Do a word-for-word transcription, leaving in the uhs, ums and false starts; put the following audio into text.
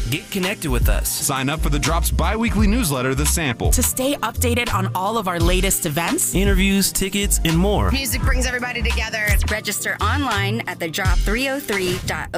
Get connected with us. Sign up for the Drop's bi-weekly newsletter, The Sample. To stay updated on all of our latest events, interviews, tickets, and more. Music brings everybody together. Register online at the drop three oh three dot